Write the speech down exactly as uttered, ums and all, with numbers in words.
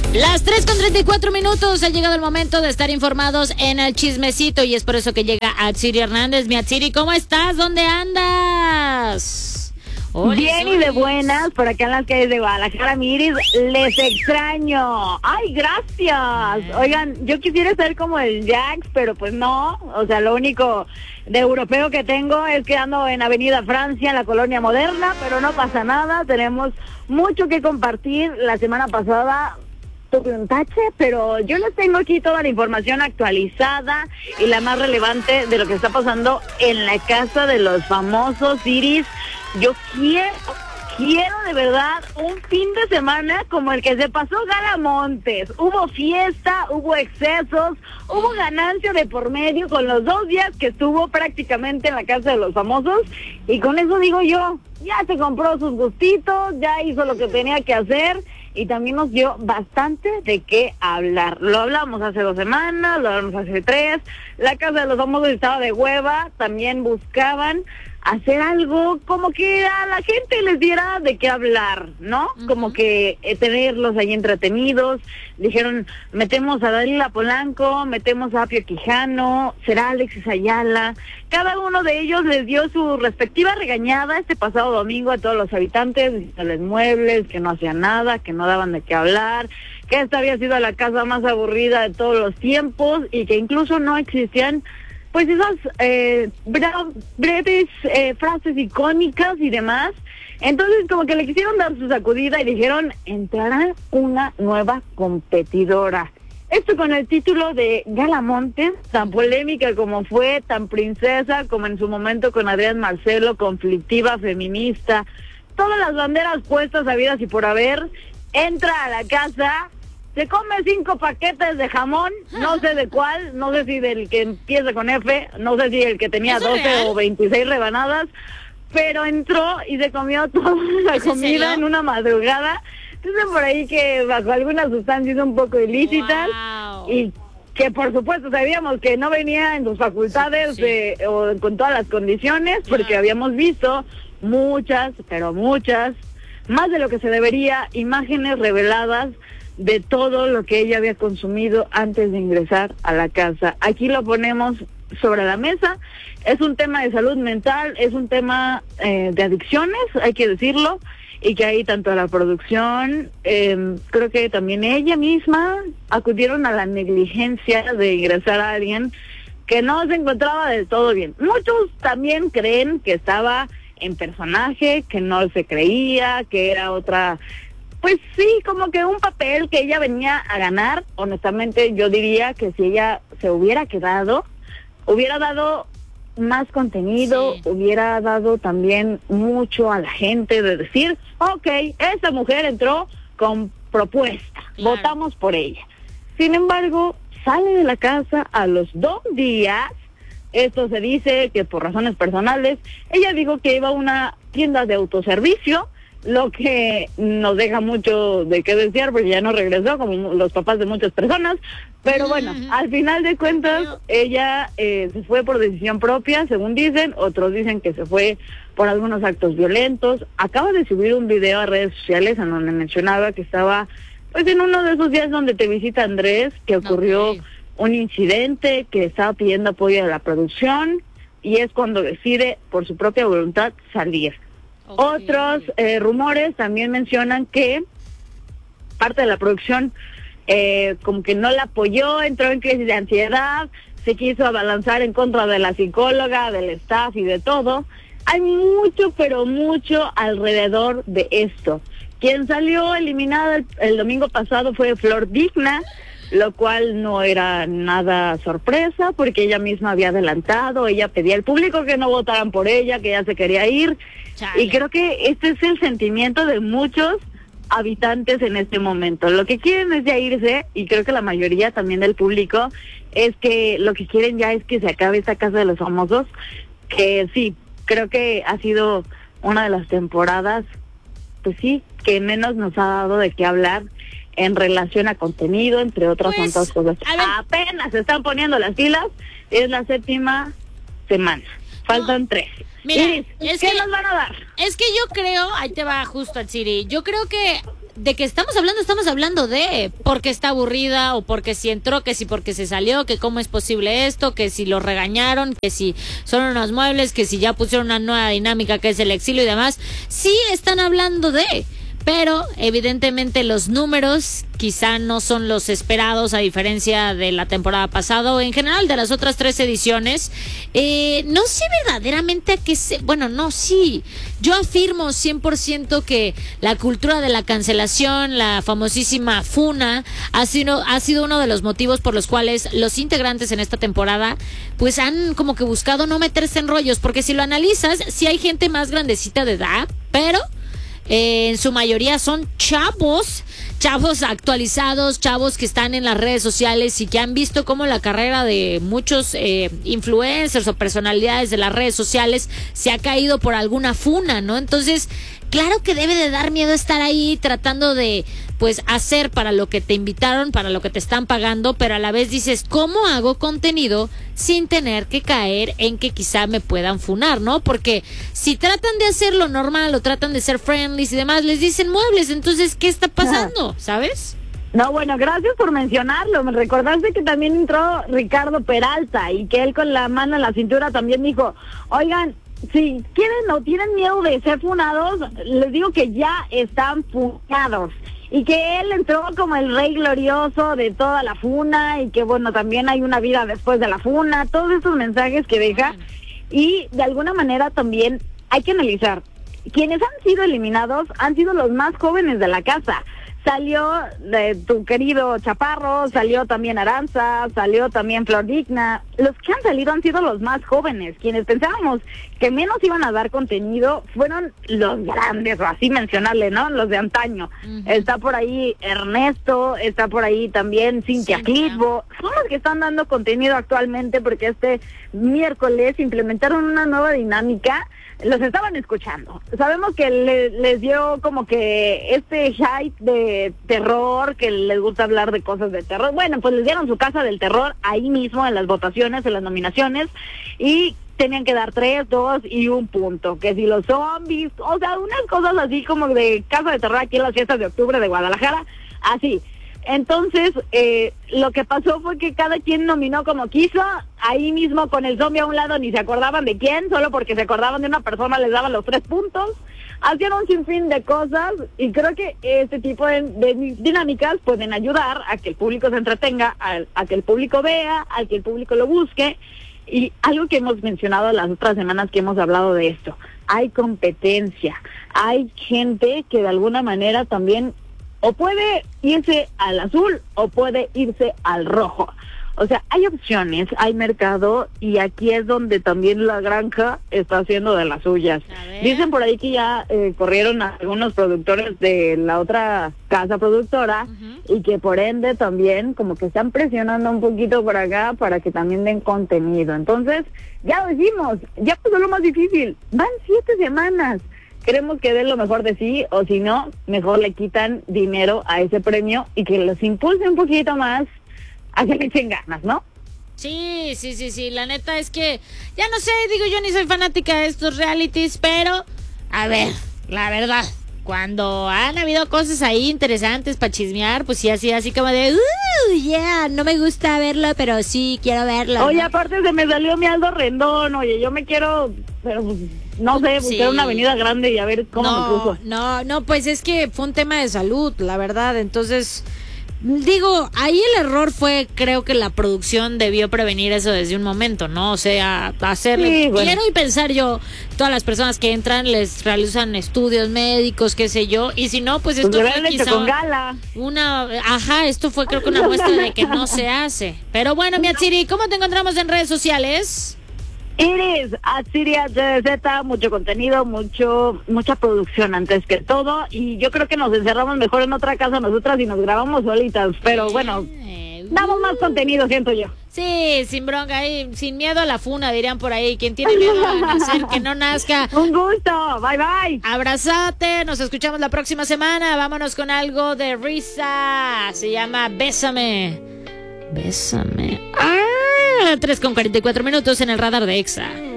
Las tres con treinta y cuatro minutos, ha llegado el momento de estar informados en el chismecito y es por eso que llega Atsiri Hernández. Mi Atsiri, ¿cómo estás? ¿Dónde andas? Olis, Bien olis. Y de buenas, por acá en las calles de Guadalajara, Miris, les extraño. Ay, gracias. Oigan, yo quisiera ser como el Jax, pero pues no, o sea, lo único de europeo que tengo es que ando en Avenida Francia, en la Colonia Moderna, pero no pasa nada, tenemos mucho que compartir. La semana pasada tuve un tache, pero yo les tengo aquí toda la información actualizada y la más relevante de lo que está pasando en la casa de los famosos, Iris. Yo quiero, quiero de verdad un fin de semana como el que se pasó Gala Montes. Hubo fiesta, hubo excesos, hubo ganancia de por medio con los dos días que estuvo prácticamente en la casa de los famosos. Y con eso digo yo, ya se compró sus gustitos, ya hizo lo que tenía que hacer. Y también nos dio bastante de qué hablar. Lo hablamos hace dos semanas, lo hablamos hace tres. La casa de los famosos estaba de hueva. También buscaban hacer algo como que a la gente les diera de qué hablar, ¿no? Uh-huh. Como que eh, tenerlos ahí entretenidos. Dijeron, metemos a Dalila Polanco, metemos a Apio Quijano, será Alexis Ayala. Cada uno de ellos les dio su respectiva regañada este pasado domingo a todos los habitantes, diciéndoles muebles, que no hacían nada, que no daban de qué hablar, que esta había sido la casa más aburrida de todos los tiempos y que incluso no existían pues esas eh, bra- breves eh, frases icónicas y demás. Entonces como que le quisieron dar su sacudida y dijeron, entrará una nueva competidora. Esto con el título de Gala Montes, tan polémica como fue, tan princesa como en su momento con Adrián Marcelo, conflictiva, feminista, todas las banderas puestas habidas y por haber. Entra a la casa, se come cinco paquetes de jamón, no sé de cuál, no sé si del que empieza con F, no sé si el que tenía doce real? O veintiséis rebanadas, pero entró y se comió toda la comida en una madrugada. Dicen por ahí que bajo algunas sustancias un poco ilícitas. Wow. Y que por supuesto sabíamos que no venía en sus facultades sí, sí. Eh, o con todas las condiciones, porque yeah. habíamos visto muchas, pero muchas, más de lo que se debería, imágenes reveladas de todo lo que ella había consumido antes de ingresar a la casa. Aquí lo ponemos sobre la mesa. Es un tema de salud mental, es un tema eh, de adicciones, hay que decirlo, y que ahí tanto la producción, eh, creo que también ella misma, acudieron a la negligencia de ingresar a alguien que no se encontraba del todo bien. Muchos también creen que estaba en personaje, que no se creía, que era otra... Pues sí, como que un papel que ella venía a ganar. Honestamente, yo diría que si ella se hubiera quedado, hubiera dado más contenido, sí. hubiera dado también mucho a la gente de decir, ok, esa mujer entró con propuesta, claro. votamos por ella. Sin embargo, sale de la casa a los dos días, esto se dice que por razones personales, ella dijo que iba a una tienda de autoservicio, lo que nos deja mucho de qué desear porque ya no regresó como los papás de muchas personas, pero bueno, al final de cuentas ella eh, se fue por decisión propia, según dicen, otros dicen que se fue por algunos actos violentos. Acaba de subir un video a redes sociales en donde mencionaba que estaba pues en uno de esos días donde te visita Andrés, que ocurrió okay. un incidente, que estaba pidiendo apoyo de la producción y es cuando decide por su propia voluntad salir. Okay. Otros eh, rumores también mencionan que parte de la producción eh, como que no la apoyó, entró en crisis de ansiedad, se quiso abalanzar en contra de la psicóloga, del staff y de todo. Hay mucho, pero mucho alrededor de esto. Quien salió eliminada el, el domingo pasado fue Flor Digna, lo cual no era nada sorpresa porque ella misma había adelantado, ella pedía al público que no votaran por ella, que ella se quería ir. Chale. Y creo que este es el sentimiento de muchos habitantes en este momento. Lo que quieren es ya irse, y creo que la mayoría también del público, es que lo que quieren ya es que se acabe esta casa de los famosos, que sí, creo que ha sido una de las temporadas, pues sí, que menos nos ha dado de qué hablar en relación a contenido, entre otras pues, tantas cosas. Apenas se están poniendo las pilas, es la séptima semana, faltan no. tres. Mira, Iris, es ¿qué que, nos van a dar? Es que yo creo, ahí te va justo al Siri, yo creo que de que estamos hablando, estamos hablando de porque está aburrida o porque si entró, que si porque se salió, que cómo es posible esto, que si lo regañaron, que si son unos muebles, que si ya pusieron una nueva dinámica que es el exilio y demás. Sí están hablando de... Pero evidentemente los números quizá no son los esperados, a diferencia de la temporada pasada o en general de las otras tres ediciones. Eh, no sé verdaderamente a qué se... Bueno, no, sí. Yo afirmo cien por ciento que la cultura de la cancelación, la famosísima funa, ha sido, ha sido uno de los motivos por los cuales los integrantes en esta temporada pues han como que buscado no meterse en rollos. Porque si lo analizas, sí hay gente más grandecita de edad, pero... Eh, en su mayoría son chavos, chavos actualizados, chavos que están en las redes sociales y que han visto cómo la carrera de muchos eh, influencers o personalidades de las redes sociales se ha caído por alguna funa, ¿no? Entonces, claro que debe de dar miedo estar ahí tratando de, pues, hacer para lo que te invitaron, para lo que te están pagando, pero a la vez dices, ¿cómo hago contenido sin tener que caer en que quizá me puedan funar, ¿no? Porque si tratan de hacerlo normal o tratan de ser friendly y demás, les dicen muebles, entonces, ¿qué está pasando? ¿Sabes? No, bueno, gracias por mencionarlo. Me recordaste que también entró Ricardo Peralta y que él con la mano en la cintura también dijo, oigan, si quieren o tienen miedo de ser funados, les digo que ya están funados. Y que él entró como el rey glorioso de toda la funa y que bueno, también hay una vida después de la funa, todos esos mensajes que deja. Y de alguna manera también hay que analizar, quienes han sido eliminados han sido los más jóvenes de la casa. Salió de tu querido Chaparro, salió también Aranza, salió también Flor Digna. Los que han salido han sido los más jóvenes. Quienes pensábamos que menos iban a dar contenido fueron los grandes, o así mencionarle, ¿no? Los de antaño. Uh-huh. Está por ahí Ernesto, está por ahí también Cintia sí, Clitbo. Son los que están dando contenido actualmente porque este miércoles implementaron una nueva dinámica. Los estaban escuchando. Sabemos que le, les dio como que este hype de terror, que les gusta hablar de cosas de terror. Bueno, pues les dieron su casa del terror ahí mismo en las votaciones, en las nominaciones, y tenían que dar tres, dos y un punto. Que si los zombies, o sea, unas cosas así como de casa de terror aquí en las fiestas de octubre de Guadalajara, así. Entonces, eh, lo que pasó fue que cada quien nominó como quiso, ahí mismo con el zombie a un lado ni se acordaban de quién, solo porque se acordaban de una persona les daban los tres puntos, hacían un sinfín de cosas y creo que este tipo de, de dinámicas pueden ayudar a que el público se entretenga, a, a que el público vea, a que el público lo busque. Y algo que hemos mencionado las otras semanas que hemos hablado de esto, hay competencia, hay gente que de alguna manera también o puede irse al azul o puede irse al rojo. O sea, hay opciones, hay mercado y aquí es donde también la granja está haciendo de las suyas. Dicen por ahí que ya eh, corrieron a algunos productores de la otra casa productora uh-huh. y que por ende también como que están presionando un poquito por acá para que también den contenido. Entonces, ya lo hicimos, ya pasó lo más difícil, van siete semanas. Queremos que den lo mejor de sí, o si no, mejor le quitan dinero a ese premio y que los impulse un poquito más a que le echen ganas, ¿no? Sí, sí, sí, sí, la neta es que, ya no sé, digo, yo ni soy fanática de estos realities, pero, a ver, la verdad, cuando han habido cosas ahí interesantes para chismear, pues sí, así, así como de, uh, yeah, no me gusta verlo, pero sí, quiero verlo. Oye, ¿no? Aparte se me salió mi Aldo Rendón, oye, yo me quiero, pero no sé, buscar sí. una avenida grande y a ver cómo no, me cruzo. No, no, pues es que fue un tema de salud, la verdad, entonces... Digo, ahí el error fue, creo que la producción debió prevenir eso desde un momento, ¿no? O sea, hacerle... Sí, bueno. Quiero y pensar yo, todas las personas que entran les realizan estudios médicos, qué sé yo, y si no, pues esto pues fue quizá con gala. una... Ajá, esto fue creo que una muestra de que no se hace. Pero bueno, mi Atsiri, ¿cómo te encontramos en redes sociales? Iris, Atsiria de Z, mucho contenido, mucho mucha producción antes que todo, y yo creo que nos encerramos mejor en otra casa nosotras y nos grabamos solitas, pero bueno, damos más contenido, siento yo. Sí, sin bronca, y sin miedo a la funa, dirían por ahí, quien tiene miedo a nacer, que no nazca. Un gusto, bye bye. Abrazate, nos escuchamos la próxima semana, vámonos con algo de risa, se llama Bésame, Bésame. Ah, tres con cuarenta y cuatro minutos en el radar de Exa.